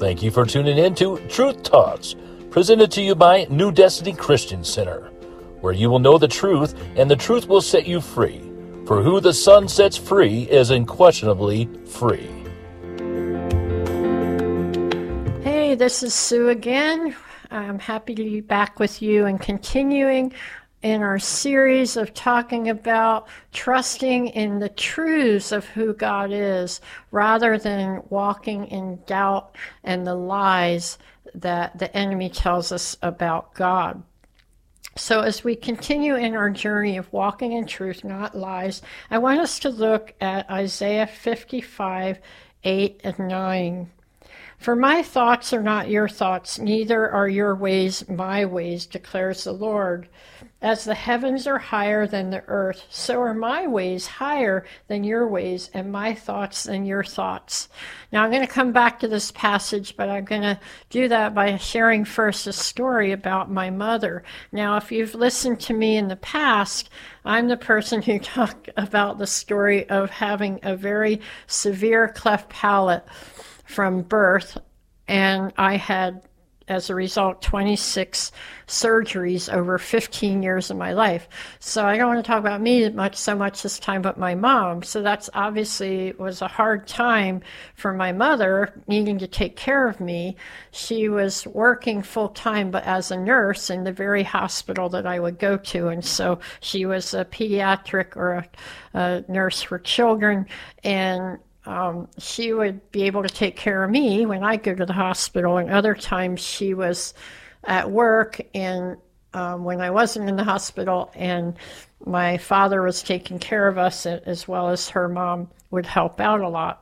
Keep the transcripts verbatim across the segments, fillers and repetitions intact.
Thank you for tuning in to Truth Talks, presented to you by New Destiny Christian Center, where you will know the truth and the truth will set you free. For who the Son sets free is unquestionably free. Hey, this is Sue again. I'm happy to be back with you and continuing in our series of talking about trusting in the truths of who God is rather than walking in doubt and the lies that the enemy tells us about God. So as we continue in our journey of walking in truth, not lies, I want us to look at Isaiah fifty-five, eight and nine. For my thoughts are not your thoughts, neither are your ways my ways, declares the Lord. As the heavens are higher than the earth, so are my ways higher than your ways, and my thoughts than your thoughts. Now I'm going to come back to this passage, but I'm going to do that by sharing first a story about my mother. Now, if you've listened to me in the past, I'm the person who talked about the story of having a very severe cleft palate from birth, and I had, as a result, twenty-six surgeries over fifteen years of my life. So I don't want to talk about me much so much this time, but my mom. So that's obviously was a hard time for my mother, needing to take care of me. She was working full time, but as a nurse in the very hospital that I would go to. And so she was a pediatric or a, a nurse for children, and Um, she would be able to take care of me when I go to the hospital, and other times she was at work and um, when I wasn't in the hospital, and my father was taking care of us, as well as her mom would help out a lot.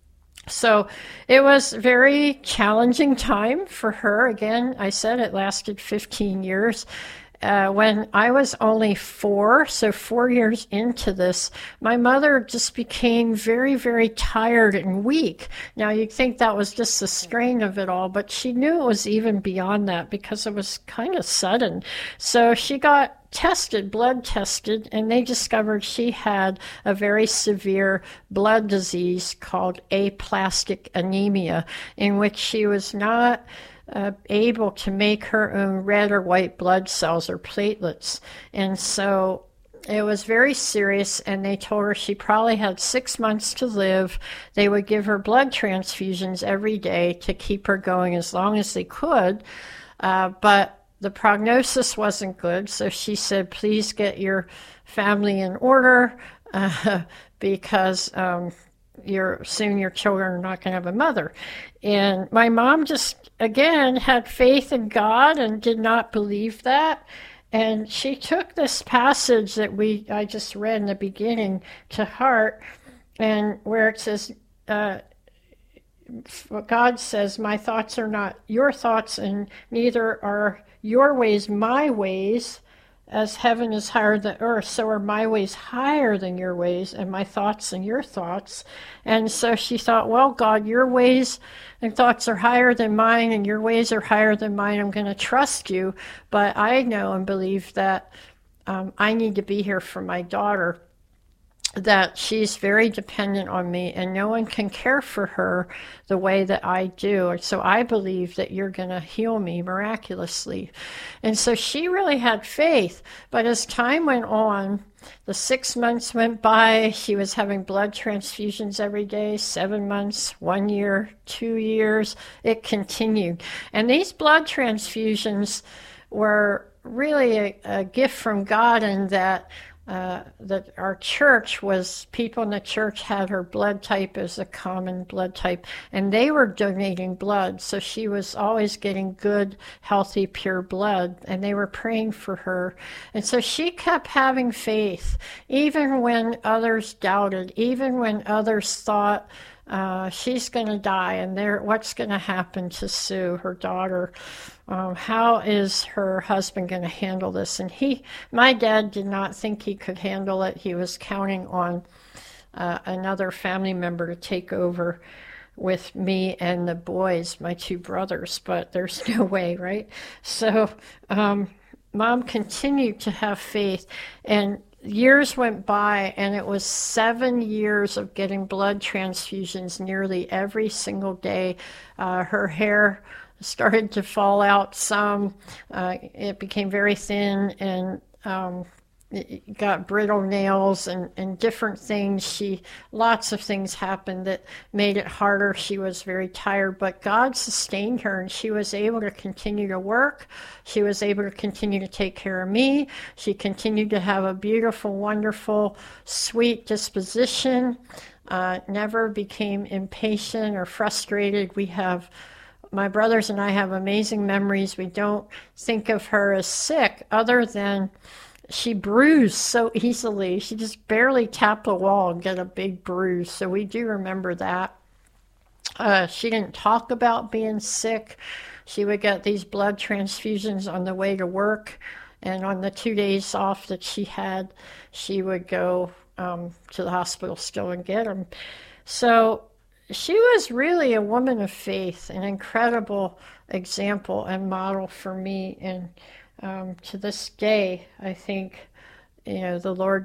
So it was a very challenging time for her. Again, I said it lasted fifteen years. Uh, when I was only four, so four years into this, my mother just became very, very tired and weak. Now, you'd think that was just the strain of it all, but she knew it was even beyond that because it was kind of sudden. So she got tested, blood tested, and they discovered she had a very severe blood disease called aplastic anemia, in which she was not Uh, able to make her own red or white blood cells or platelets. And so it was very serious, and they told her she probably had six months to live. They would give her blood transfusions every day to keep her going as long as they could, uh, but the prognosis wasn't good. So she said, please get your family in order uh, because um, Your soon your children are not going to have a mother. And my mom just, again, had faith in God and did not believe that. And she took this passage that we I just read in the beginning to heart, and where it says, uh, God says, my thoughts are not your thoughts, and neither are your ways my ways. As heaven is higher than earth, so are my ways higher than your ways, and my thoughts than your thoughts. And so she thought, well, God, your ways and thoughts are higher than mine, and your ways are higher than mine. I'm going to trust you, but I know and believe that um, I need to be here for my daughter, that she's very dependent on me, and no one can care for her the way that I do. So I believe that you're going to heal me miraculously. And so she really had faith. But as time went on, the six months went by, she was having blood transfusions every day, seven months, one year, two years, it continued. And these blood transfusions were really a, a gift from God, in that Uh, that our church was, people in the church had her blood type as a common blood type, and they were donating blood. So she was always getting good, healthy, pure blood, and they were praying for her. And so she kept having faith, even when others doubted, even when others thought, uh, she's going to die, and there, what's going to happen to Sue, her daughter? Um, how is her husband going to handle this? And he, my dad did not think he could handle it. He was counting on uh, another family member to take over with me and the boys, my two brothers, but there's no way, right? So um, Mom continued to have faith, and years went by, and it was seven years of getting blood transfusions nearly every single day. Uh, her hair started to fall out some. Uh, it became very thin, and um, it got brittle nails and, and different things. She, lots of things happened that made it harder. She was very tired, but God sustained her, and she was able to continue to work. She was able to continue to take care of me. She continued to have a beautiful, wonderful, sweet disposition, uh, never became impatient or frustrated. We have, my brothers and I have amazing memories. We don't think of her as sick other than she bruised so easily. She just barely tapped a wall and get a big bruise. So we do remember that. Uh, she didn't talk about being sick. She would get these blood transfusions on the way to work. And on the two days off that she had, she would go um, to the hospital still and get them. So she was really a woman of faith, an incredible example and model for me. And Um, to this day, I think, you know, the Lord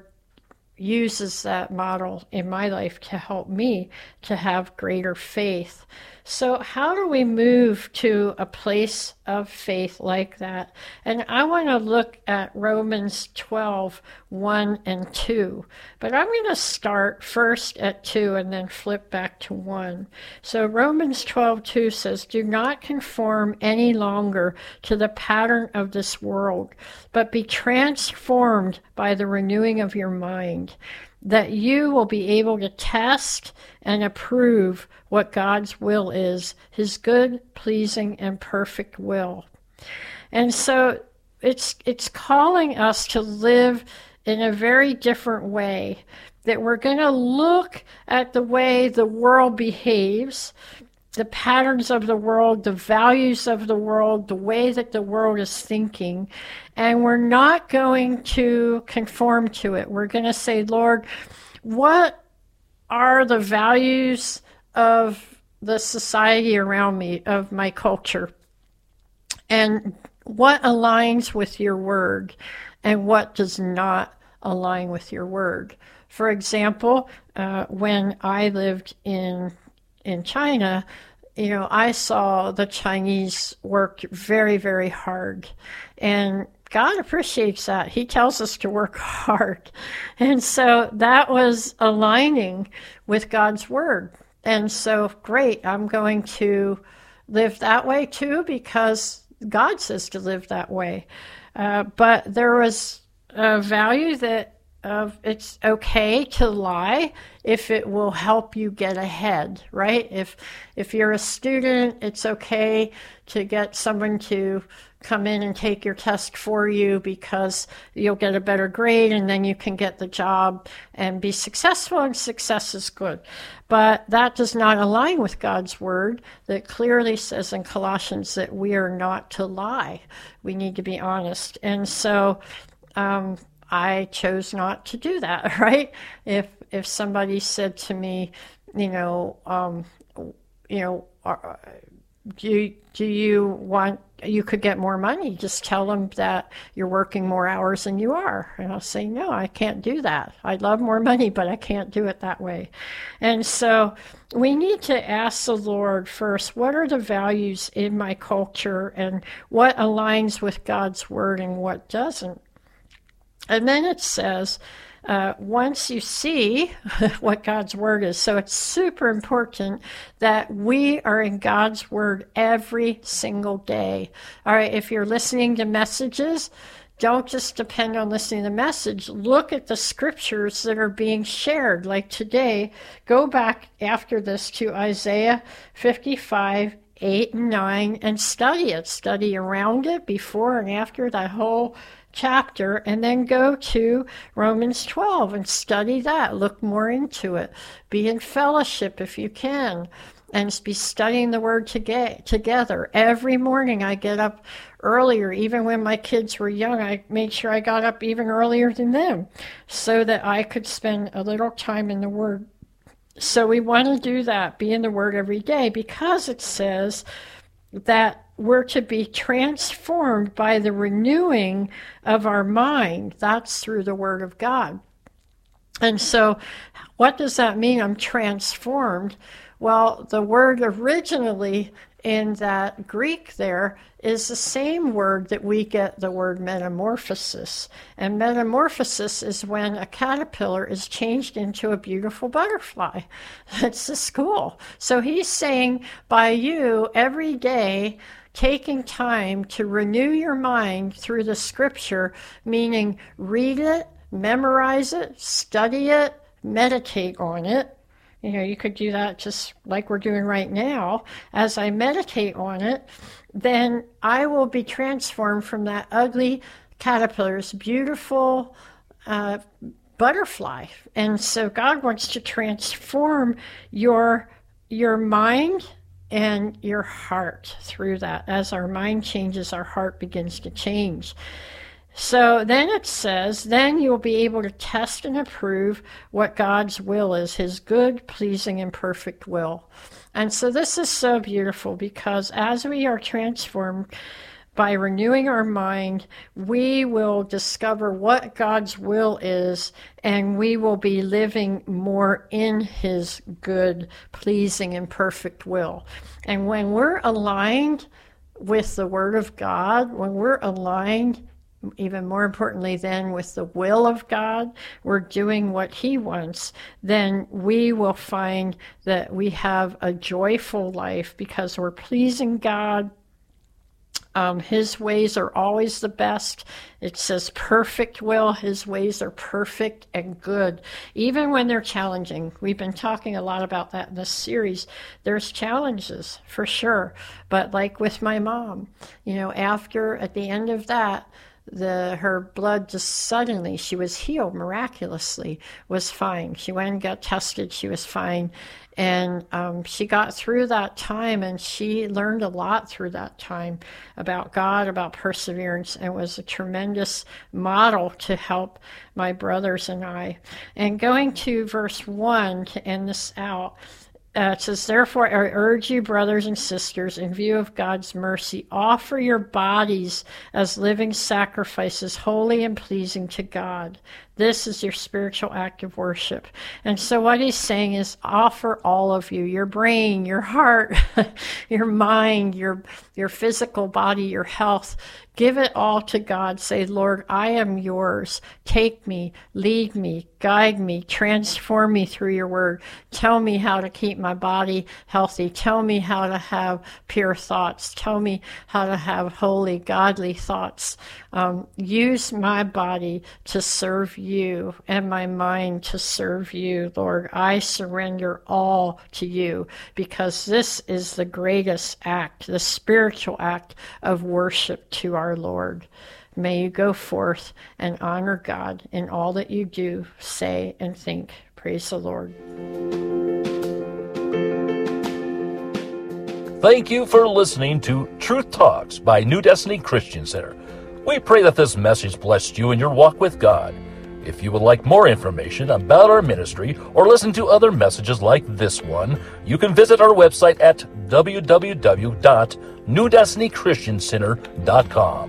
uses that model in my life to help me to have greater faith. So how do we move to a place of faith like that? And I want to look at Romans twelve, one and two. But I'm going to start first at two and then flip back to one. So Romans twelve, two says, "Do not conform any longer to the pattern of this world, but be transformed by the renewing of your mind, that you will be able to test and approve what God's will is, his good, pleasing, and perfect will." And so it's it's calling us to live in a very different way, that we're going to look at the way the world behaves, the patterns of the world, the values of the world, the way that the world is thinking, and we're not going to conform to it. We're going to say, Lord, what are the values of the society around me, of my culture, and what aligns with your word and what does not align with your word? For example, uh, when I lived in in China, you know, I saw the Chinese work very, very hard, and God appreciates that. He tells us to work hard. And so that was aligning with God's word. And so, great, I'm going to live that way too, because God says to live that way. Uh, but there was a value that uh, it's okay to lie if it will help you get ahead, right? If if you're a student, it's okay to get someone to come in and take your test for you because you'll get a better grade and then you can get the job and be successful, and success is good. But that does not align with God's word that clearly says in Colossians that we are not to lie. We need to be honest. And so um, I chose not to do that, right? If if somebody said to me, you know, um, you know, uh, do do you want, you could get more money, just tell them that you're working more hours than you are. And I'll say, no, I can't do that. I'd love more money, but I can't do it that way. And so we need to ask the Lord first, what are the values in my culture and what aligns with God's word and what doesn't? And then it says, Uh, once you see what God's word is, so it's super important that we are in God's word every single day. All right, if you're listening to messages, don't just depend on listening to the message. Look at the scriptures that are being shared. Like today, go back after this to Isaiah fifty-five, eight and nine and study it. Study around it, before and after that whole chapter, and then go to Romans twelve and study that. Look more into it. Be in fellowship if you can, and be studying the word to get together. Every morning I get up earlier. Even when my kids were young, I made sure I got up even earlier than them so that I could spend a little time in the word. So we want to do that, be in the word every day, because it says that we're to be transformed by the renewing of our mind. That's through the Word of God. And so what does that mean, I'm transformed? Well, the word originally in that Greek there is the same word that we get the word metamorphosis. And metamorphosis is when a caterpillar is changed into a beautiful butterfly. It's the school. So he's saying by you every day taking time to renew your mind through the scripture, meaning read it, memorize it, study it, meditate on it. You know, you could do that just like we're doing right now. As I meditate on it, then I will be transformed from that ugly caterpillar's beautiful uh, butterfly. And so God wants to transform your your mind and your heart through that. As our mind changes, our heart begins to change. So then it says, then you'll be able to test and approve what God's will is, his good, pleasing, and perfect will. And so this is so beautiful because as we are transformed by renewing our mind, we will discover what God's will is, and we will be living more in his good, pleasing, and perfect will. And when we're aligned with the Word of God, when we're aligned even more importantly then with the will of God, we're doing what he wants, then we will find that we have a joyful life because we're pleasing God. Um, his ways are always the best. It says perfect will. His ways are perfect and good, even when they're challenging. We've been talking a lot about that in this series. There's challenges for sure. But like with my mom, you know, after, at the end of that, The her blood just suddenly, she was healed miraculously, was fine. She went and got tested, she was fine. And um, she got through that time, and she learned a lot through that time about God, about perseverance, and was a tremendous model to help my brothers and I. And going to verse one to end this out, Uh, it says, therefore, I urge you, brothers and sisters, in view of God's mercy, offer your bodies as living sacrifices, holy and pleasing to God. This is your spiritual act of worship. And so what he's saying is offer all of you, your brain, your heart, your mind, your your physical body, your health. Give it all to God. Say, Lord, I am yours. Take me, lead me, guide me, transform me through your word. Tell me how to keep my body healthy. Tell me how to have pure thoughts. Tell me how to have holy, godly thoughts. Um, use my body to serve you and my mind to serve you, Lord. I surrender all to you because this is the greatest act, the spiritual act of worship to our Lord. May you go forth and honor God in all that you do, say, and think. Praise the Lord. Thank you for listening to Truth Talks by New Destiny Christian Center. We pray that this message blessed you in your walk with God. If you would like more information about our ministry or listen to other messages like this one, you can visit our website at w w w dot new destiny christian center dot com.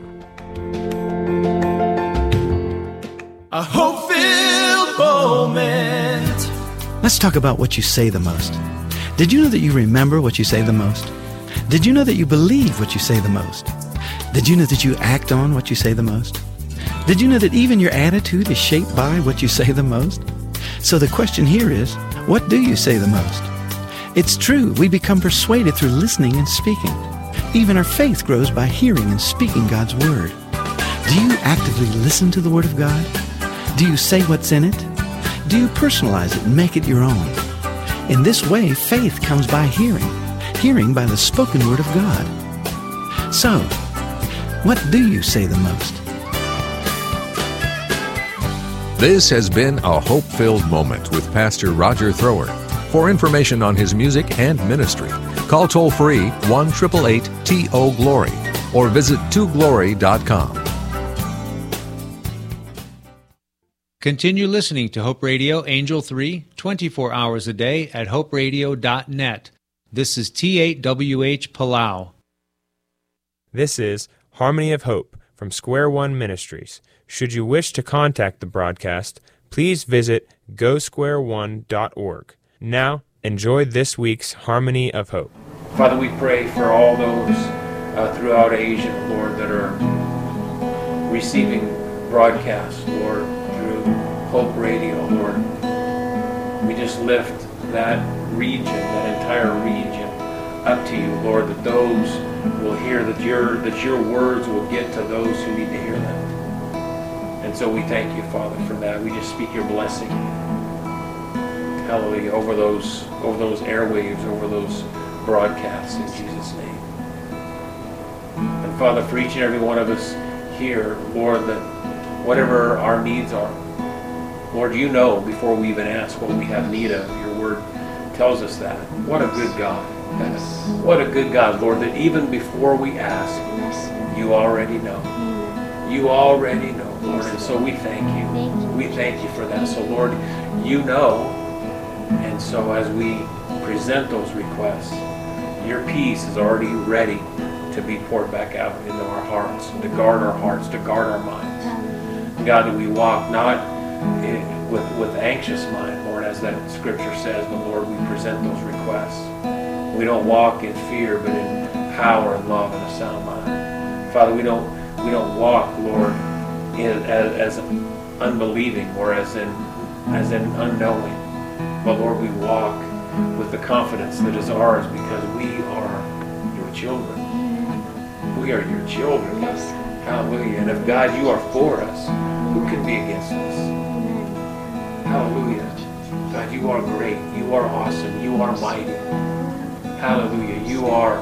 A hope-filled moment. Let's talk about what you say the most. Did you know that you remember what you say the most? Did you know that you believe what you say the most? Did you know that you act on what you say the most? Did you know that even your attitude is shaped by what you say the most? So the question here is, what do you say the most? It's true, we become persuaded through listening and speaking. Even our faith grows by hearing and speaking God's Word. Do you actively listen to the Word of God? Do you say what's in it? Do you personalize it and make it your own? In this way, faith comes by hearing, hearing by the spoken Word of God. So, what do you say the most? This has been a hope-filled moment with Pastor Roger Thrower. For information on his music and ministry, call toll-free one eight eight eight T O Glory or visit to glory dot com. Continue listening to Hope Radio Angel three, twenty-four hours a day at hope radio dot net. This is T eight W H Palau. This is Harmony of Hope from Square One Ministries. Should you wish to contact the broadcast, please visit go square one dot org. Now, enjoy this week's Harmony of Hope. Father, we pray for all those uh, throughout Asia, Lord, that are receiving broadcasts, Lord, through Hope Radio, Lord. We just lift that region, that entire region, up to you, Lord, that those will hear, that your that your words will get to those who need to hear them. And so we thank you, Father, for that. We just speak your blessing, hallelujah, over those over those airwaves, over those broadcasts, in Jesus' name. And Father, for each and every one of us here, Lord, that whatever our needs are, Lord, you know before we even ask what we have need of. Your word tells us that. What a good God. What a good God, Lord, that even before we ask, you already know. You already know, Lord, and so we thank you. We thank you for that. So, Lord, you know, and so as we present those requests, your peace is already ready to be poured back out into our hearts, to guard our hearts, to guard our minds. God, that we walk not with, with anxious mind, Lord, as that scripture says, but Lord, we present those requests. We don't walk in fear, but in power and love and a sound mind. Father, we don't we don't walk, Lord, in, as, as unbelieving or as in as in unknowing, but Lord, we walk with the confidence that is ours because we are your children. We are your children. Hallelujah. And if God, you are for us, who can be against us? Hallelujah. God, you are great. You are awesome. You are mighty. Hallelujah. You are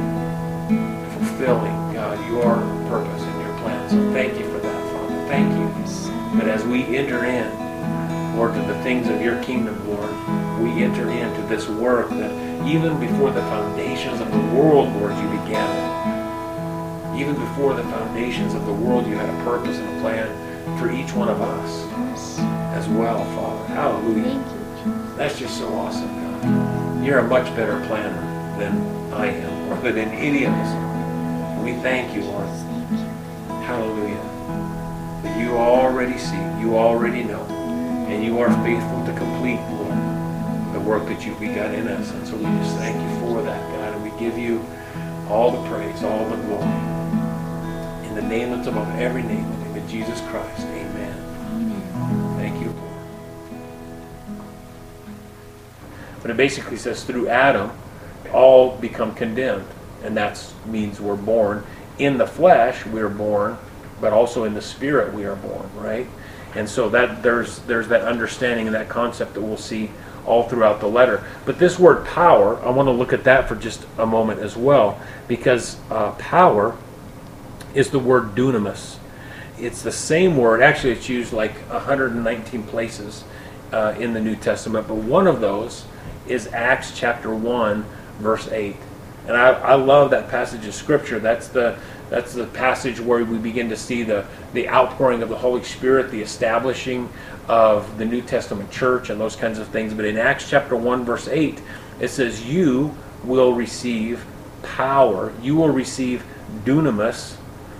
fulfilling, God, your purpose and your plan. So thank you for that, Father. Thank you. But as we enter in, Lord, to the things of your kingdom, Lord, we enter into this work that even before the foundations of the world, Lord, you began it. Even before the foundations of the world, you had a purpose and a plan for each one of us as well, Father. Hallelujah. That's just so awesome, God. You're a much better planner than I am, or than any of us are. We thank you, Lord. Hallelujah. That you already see, you already know, and you are faithful to complete, Lord, the work that you've begun in us. And so we just thank you for that, God, and we give you all the praise, all the glory. In the name that's above every name, in the name of Jesus Christ, amen. Amen. Thank you, Lord. But it basically says through Adam, all become condemned. And that means we're born. In the flesh, we're born, but also in the spirit, we are born, right? And so that there's there's that understanding and that concept that we'll see all throughout the letter. But this word power, I want to look at that for just a moment as well, because uh, power is the word dunamis. It's the same word. Actually, it's used like one hundred nineteen places uh, in the New Testament, but one of those is Acts chapter one, verse eight. And I, I love that passage of Scripture. That's the that's the passage where we begin to see the, the outpouring of the Holy Spirit, the establishing of the New Testament church and those kinds of things. But in Acts chapter one, verse eight, it says, you will receive power. You will receive dunamis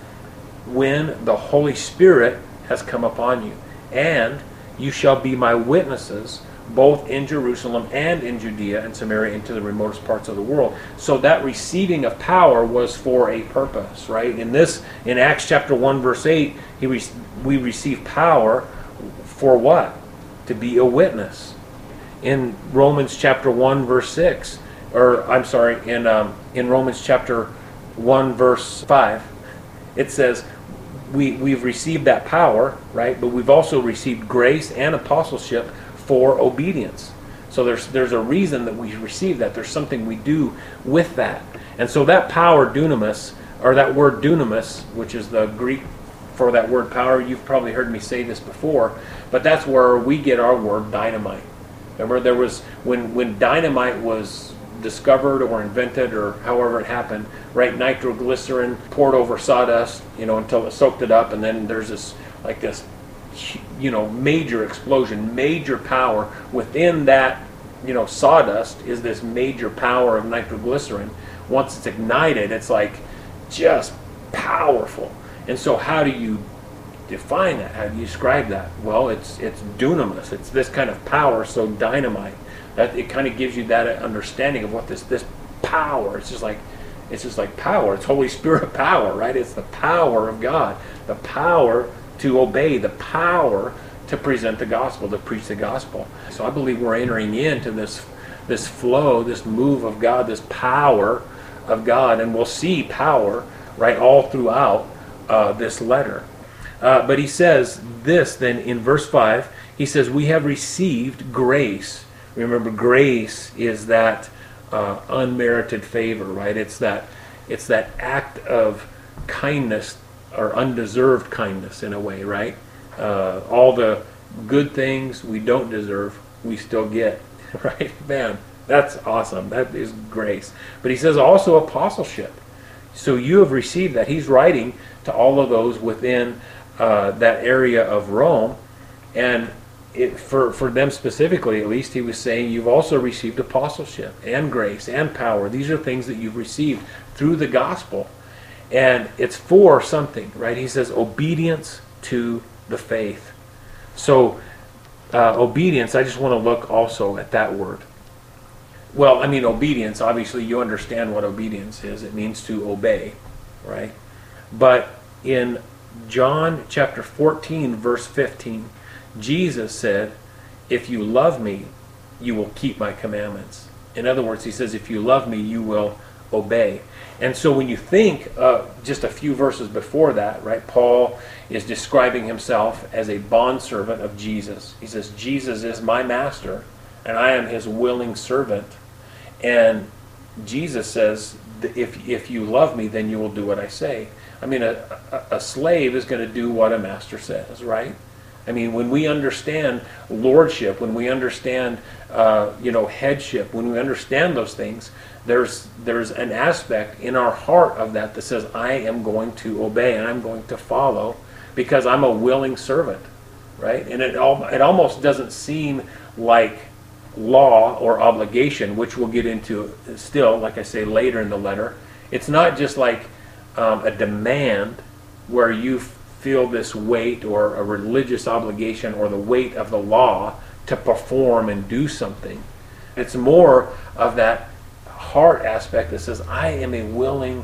when the Holy Spirit has come upon you. And you shall be my witnesses both in Jerusalem and in Judea and Samaria and to the remotest parts of the world. So that receiving of power was for a purpose, right? In this, in Acts chapter one, verse eight, he re- we receive power for what? To be a witness. In Romans chapter one, verse six, or I'm sorry, in um, in Romans chapter one, verse five, it says, we, we've received that power, right? But we've also received grace and apostleship for obedience. So there's there's a reason that we receive that. There's something we do with that. And so that power, dunamis, or that word dunamis, which is the Greek for that word power, you've probably heard me say this before, but that's where we get our word dynamite. Remember, there was, when, when dynamite was discovered or invented or however it happened, right, nitroglycerin poured over sawdust, you know, until it soaked it up, and then there's this, like this, you know, major explosion, major power within that, you know, sawdust is this major power of nitroglycerin. Once it's ignited, it's like just powerful. And so how do you define that? How do you describe that? Well, it's it's dunamis. It's this kind of power, so dynamite. That it kind of gives you that understanding of what this this power. It's just like it's just like power. It's Holy Spirit power, right? It's the power of God, the power to obey, the power to present the gospel, to preach the gospel. So I believe we're entering into this this flow, this move of God, this power of God, and we'll see power right all throughout uh, this letter. Uh, but he says this then in verse five, he says, we have received grace. Remember, grace is that uh, unmerited favor, right? It's that it's that act of kindness or undeserved kindness in a way, right? Uh, all the good things we don't deserve, we still get, right? Man, that's awesome. That is grace. But he says also apostleship. So you have received that. He's writing to all of those within Uh, that area of Rome, and it, for for them specifically, at least, he was saying you've also received apostleship and grace and power. These are things that you've received through the gospel, and it's for something, right? He says obedience to the faith. So uh, obedience, I just want to look also at that word. Well, I mean, obedience, obviously you understand what obedience is. It means to obey, right? But in John chapter fourteen, verse fifteen, Jesus said, if you love me, you will keep my commandments. In other words, he says, if you love me, you will obey. And so when you think uh, just a few verses before that, right, Paul is describing himself as a bondservant of Jesus. He says, Jesus is my master, and I am his willing servant. And Jesus says, if, if you love me, then you will do what I say. I mean, a, a, a slave is going to do what a master says, right? I mean, when we understand lordship, when we understand, uh, you know, headship, when we understand those things, there's there's an aspect in our heart of that that says, I am going to obey and I'm going to follow because I'm a willing servant, right? And it al- it almost doesn't seem like law or obligation, which we'll get into still, like I say, later in the letter. It's not just like Um, a demand where you feel this weight or a religious obligation or the weight of the law to perform and do something. It's more of that heart aspect that says, I am a willing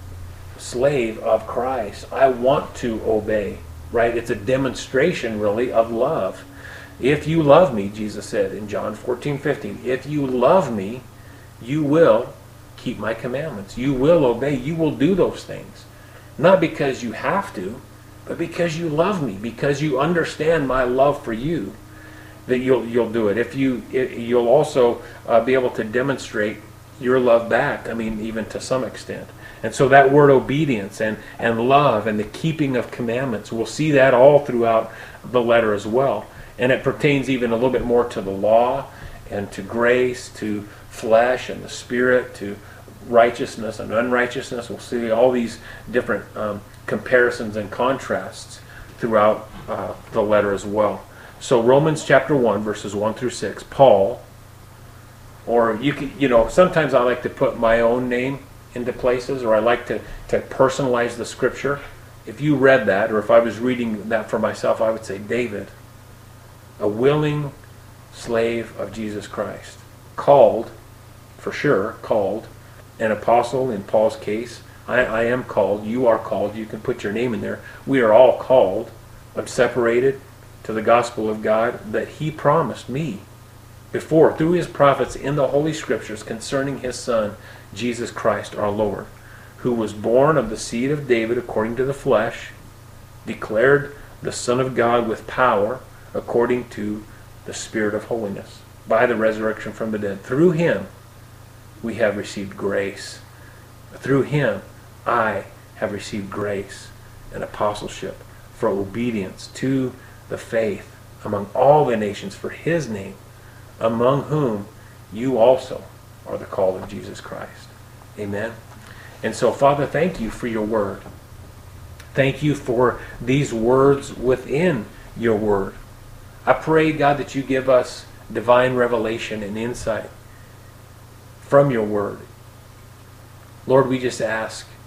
slave of Christ. I want to obey, right? It's a demonstration really of love. If you love me, Jesus said in John fourteen fifteen, if you love me, you will keep my commandments. You will obey. You will do those things. Not because you have to, but because you love me, because you understand my love for you, that you'll you'll do it. If you it, you'll also uh, be able to demonstrate your love back. I mean, even to some extent. And so that word obedience and and love and the keeping of commandments, we'll see that all throughout the letter as well. And it pertains even a little bit more to the law and to grace, to flesh and the spirit, to righteousness and unrighteousness. We'll see all these different um, comparisons and contrasts throughout uh, the letter as well. So Romans chapter one, verses one through six, Paul, or you can, you know, sometimes I like to put my own name into places, or I like to, to personalize the scripture. If you read that, or if I was reading that for myself, I would say David, a willing slave of Jesus Christ, called, for sure, called, an apostle in Paul's case. I, I am called. You are called. You can put your name in there. We are all called. I'm separated to the gospel of God that he promised me before through his prophets in the Holy Scriptures concerning his Son, Jesus Christ our Lord, who was born of the seed of David according to the flesh, declared the Son of God with power according to the Spirit of holiness, by the resurrection from the dead. Through him we have received grace. Through him I have received grace and apostleship for obedience to the faith among all the nations for his name, among whom you also are the called of Jesus Christ. Amen. And so, Father, thank you for your word. Thank you for these words within your word. I pray, God, that you give us divine revelation and insight from your word. Lord, we just ask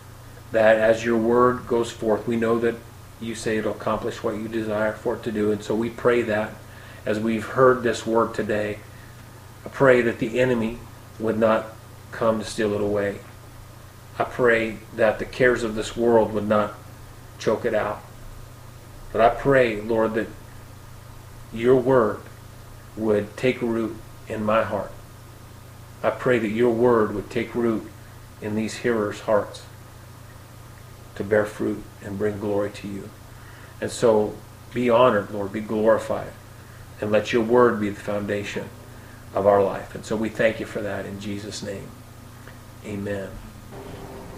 that as your word goes forth, we know that you say it'll accomplish what you desire for it to do. And so we pray that as we've heard this word today, I pray that the enemy would not come to steal it away. I pray that the cares of this world would not choke it out. But I pray, Lord, that your word would take root in my heart. I pray that your word would take root in these hearers' hearts to bear fruit and bring glory to you. And so be honored, Lord, be glorified, and let your word be the foundation of our life. And so we thank you for that in Jesus' name. Amen.